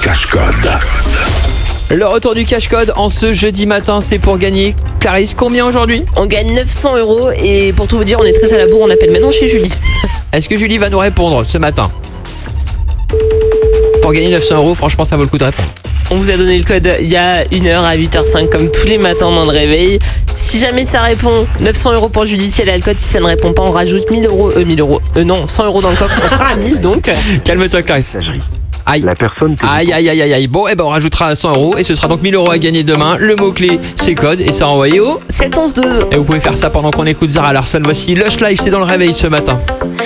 cache-code. Le retour du cache-code en ce jeudi matin, c'est pour gagner. Clarisse, combien aujourd'hui? On gagne 900 € et pour tout vous dire, on est très à la bourre, on appelle maintenant chez Julie. Est-ce que Julie va nous répondre ce matin? Pour gagner 900 €, franchement, ça vaut le coup de répondre. On vous a donné le code il y a 1h à 8h05 comme tous les matins dans le réveil. Si jamais ça répond, 900 € pour Julie, si elle a le code, si ça ne répond pas, on rajoute 100 €, non, 100 € dans le coffre, on sera à 1000 donc. Calme-toi, Clarisse. Aïe. La personne que Aïe, aïe, aïe, aïe, aïe. Bon, on rajoutera 100 € et ce sera donc 1000 € à gagner demain. Le mot-clé, c'est code et ça envoyé au 7 11 12. Et vous pouvez faire ça pendant qu'on écoute Zara Larsson. Voici Lush Life, c'est dans le réveil ce matin.